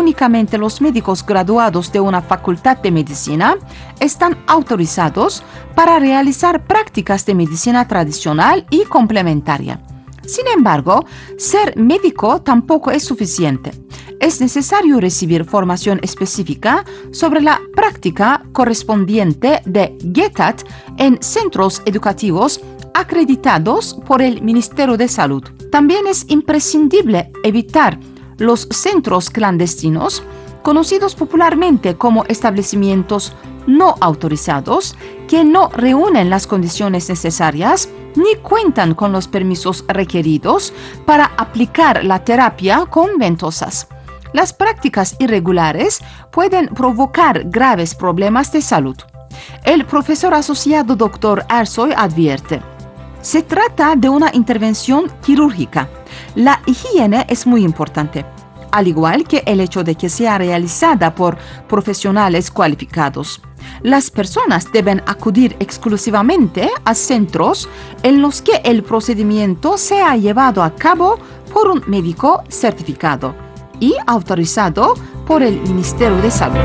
únicamente los médicos graduados de una facultad de medicina están autorizados para realizar prácticas de medicina tradicional y complementaria. Sin embargo, ser médico tampoco es suficiente. Es necesario recibir formación específica sobre la práctica correspondiente de GETAT en centros educativos acreditados por el Ministerio de Salud. También es imprescindible evitar los centros clandestinos, conocidos popularmente como establecimientos no autorizados, que no reúnen las condiciones necesarias ni cuentan con los permisos requeridos para aplicar la terapia con ventosas. Las prácticas irregulares pueden provocar graves problemas de salud. El profesor asociado Dr. Ersoy advierte: se trata de una intervención quirúrgica. La higiene es muy importante, al igual que el hecho de que sea realizada por profesionales cualificados. Las personas deben acudir exclusivamente a centros en los que el procedimiento sea llevado a cabo por un médico certificado y autorizado por el Ministerio de Salud.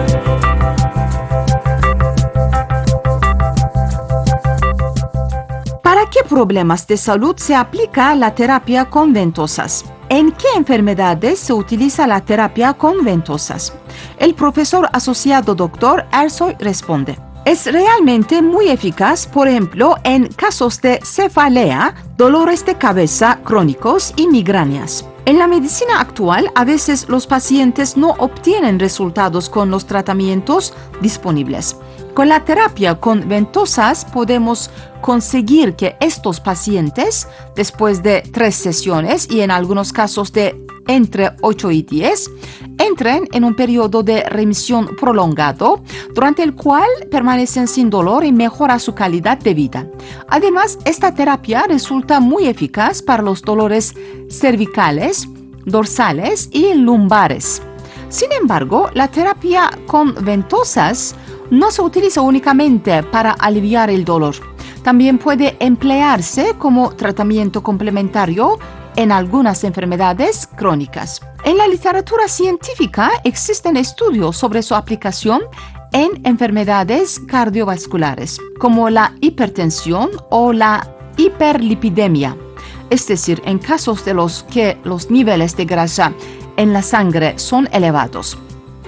¿Para qué problemas de salud se aplica la terapia con ventosas? ¿En qué enfermedades se utiliza la terapia con ventosas? El profesor asociado Dr. Ersoy responde: es realmente muy eficaz, por ejemplo, en casos de cefalea, dolores de cabeza crónicos y migrañas. En la medicina actual, a veces los pacientes no obtienen resultados con los tratamientos disponibles. Con la terapia con ventosas podemos conseguir que estos pacientes, después de 3 sesiones y en algunos casos de entre 8 y 10, entren en un periodo de remisión prolongado, durante el cual permanecen sin dolor y mejora su calidad de vida. Además, esta terapia resulta muy eficaz para los dolores cervicales, dorsales y lumbares. Sin embargo, la terapia con ventosas no se utiliza únicamente para aliviar el dolor. También puede emplearse como tratamiento complementario en algunas enfermedades crónicas. En la literatura científica existen estudios sobre su aplicación en enfermedades cardiovasculares, como la hipertensión o la hiperlipidemia, es decir, en casos de los que los niveles de grasa en la sangre son elevados.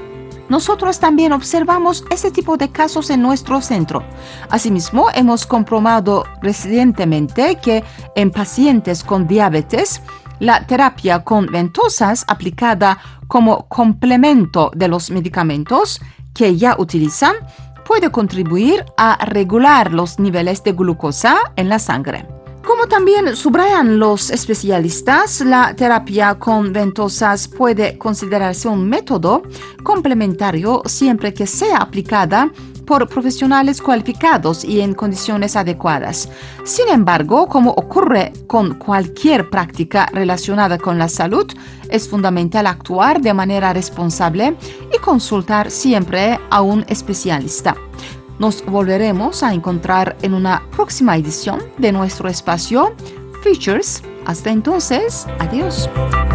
Nosotros también observamos este tipo de casos en nuestro centro. Asimismo, hemos comprobado recientemente que en pacientes con diabetes, la terapia con ventosas aplicada como complemento de los medicamentos que ya utilizan puede contribuir a regular los niveles de glucosa en la sangre. Como también subrayan los especialistas, la terapia con ventosas puede considerarse un método complementario siempre que sea aplicada por profesionales cualificados y en condiciones adecuadas. Sin embargo, como ocurre con cualquier práctica relacionada con la salud, es fundamental actuar de manera responsable y consultar siempre a un especialista. Nos volveremos a encontrar en una próxima edición de nuestro espacio Features. Hasta entonces, adiós.